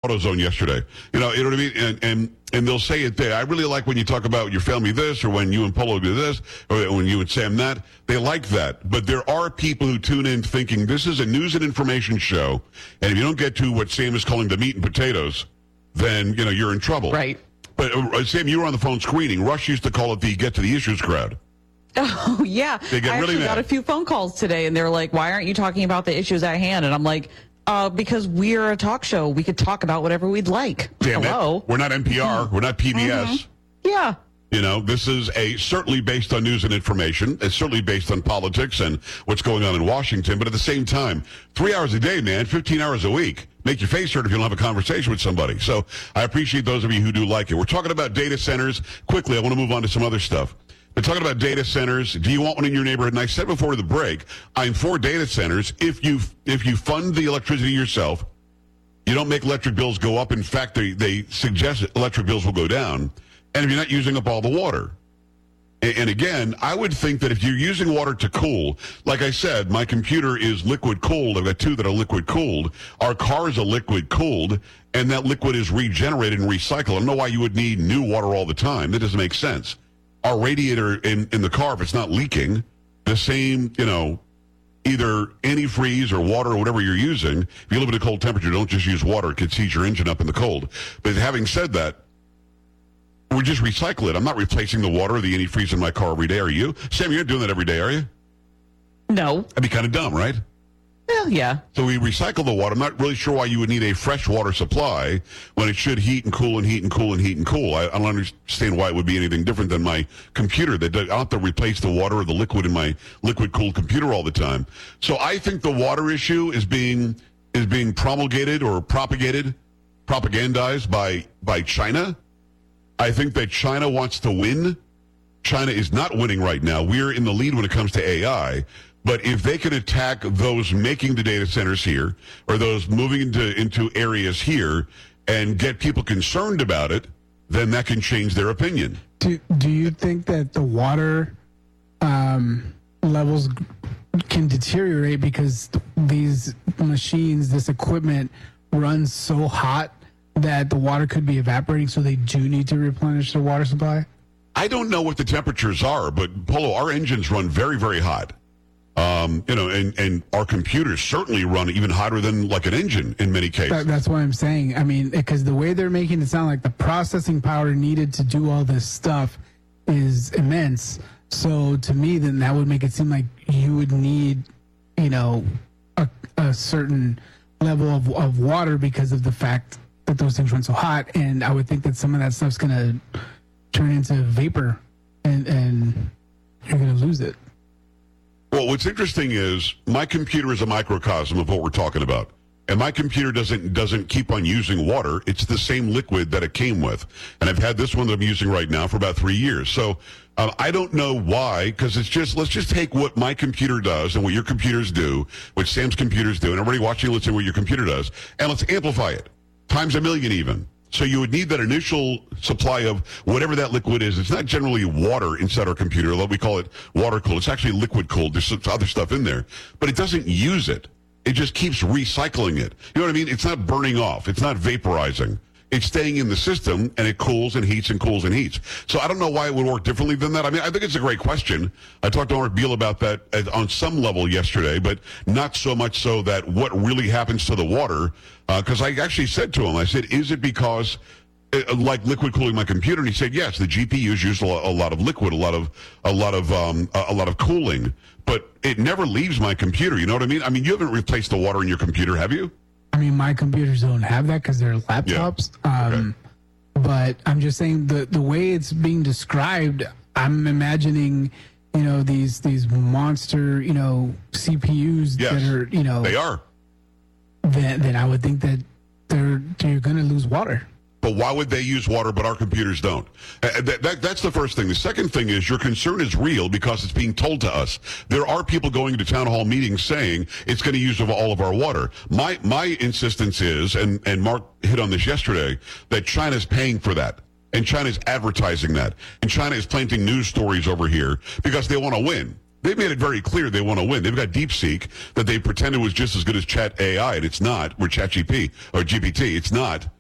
AutoZone yesterday. You know what I mean? And they'll say it there. I really like when you talk about your family this, or when you and Polo do this, or when you and Sam that. They like that. But there are people who tune in thinking this is a news and information show, and if you don't get to what Sam is calling the meat and potatoes, then, you know, you're in trouble. Right. But, Sam, you were on the phone screening. Rush used to call it the get to the issues crowd. Oh, yeah. They get I really actually mad. got a few phone calls today, and they were like, why aren't you talking about the issues at hand? And I'm like, because we're a talk show. We could talk about whatever we'd like. Damn Hello? it. We're not NPR. We're not PBS. Yeah. You know, this is certainly based on news and information. It's certainly based on politics and what's going on in Washington. But at the same time, 3 hours a day, man, 15 hours a week. Make your face hurt if you don't have a conversation with somebody. So I appreciate those of you who do like it. We're talking about data centers. Quickly, I want to move on to some other stuff. We're talking about data centers. Do you want one in your neighborhood? And I said before the break, I'm for data centers. If you fund the electricity yourself, you don't make electric bills go up. In fact, they suggest that electric bills will go down. And if you're not using up all the water. And again, I would think that if you're using water to cool, like I said, my computer is liquid cooled. I've got two that are liquid cooled. Our cars are liquid cooled, and that liquid is regenerated and recycled. I don't know why you would need new water all the time. That doesn't make sense. Our radiator in the car, if it's not leaking, the same, you know, either antifreeze or water or whatever you're using. If you live at a cold temperature, don't just use water. It could heat your engine up in the cold. But having said that, we just recycle it. I'm not replacing the water or the antifreeze in my car every day, are you? Sam, you're not doing that every day, are you? No. That'd be kind of dumb, right? Well, yeah. So we recycle the water. I'm not really sure why you would need a fresh water supply when it should heat and cool and heat and cool and heat and cool. I don't understand why it would be anything different than my computer. I don't have to replace the water or the liquid in my liquid-cooled computer all the time. So I think the water issue is being promulgated or propagandized by China. I think that China wants to win. China is not winning right now. We're in the lead when it comes to AI. But if they can attack those making the data centers here or those moving into areas here and get people concerned about it, then that can change their opinion. Do you think that the water levels can deteriorate because these machines, this equipment runs so hot that the water could be evaporating, so they do need to replenish their water supply? I don't know what the temperatures are, but Polo, our engines run very, very hot. You know, and our computers certainly run even hotter than like an engine in many cases. That's what I'm saying. I mean, because the way they're making it sound like the processing power needed to do all this stuff is immense. So to me, then that would make it seem like you would need, you know, a certain level of water because of the fact that those things run so hot. And I would think that some of that stuff's going to turn into vapor and you're going to lose it. Well, what's interesting is my computer is a microcosm of what we're talking about. And my computer doesn't keep on using water. It's the same liquid that it came with. And I've had this one that I'm using right now for about 3 years. So I don't know why, because let's just take what my computer does and what your computers do, what Sam's computers do, and everybody watching, let's see what your computer does, and let's amplify it, times a million even. So you would need that initial supply of whatever that liquid is. It's not generally water inside our computer, although we call it water cooled. It's actually liquid cooled. There's some other stuff in there. But it doesn't use it. It just keeps recycling it. You know what I mean? It's not burning off. It's not vaporizing. It's staying in the system, and it cools and heats and cools and heats. So I don't know why it would work differently than that. I mean, I think it's a great question. I talked to Art Beal about that on some level yesterday, but not so much so that what really happens to the water, because I actually said to him, I said, is it because, like liquid cooling my computer? And he said, yes, the GPUs use a lot of liquid, a lot of cooling, but it never leaves my computer. You know what I mean? I mean, you haven't replaced the water in your computer, have you? I mean, my computers don't have that because they're laptops. Yeah. Okay. But I'm just saying the way it's being described, I'm imagining, you know, these monster, you know, CPUs that are, you know, they are. Then I would think that you're going to lose water. But why would they use water, but our computers don't? That's the first thing. The second thing is your concern is real because it's being told to us. There are people going to town hall meetings saying it's going to use all of our water. My insistence is, and Mark hit on this yesterday, that China's paying for that. And China's advertising that. And China is planting news stories over here because they want to win. They've made it very clear they want to win. They've got DeepSeek that they pretended was just as good as Chat AI, and it's not. Or ChatGPT, or GPT. It's not.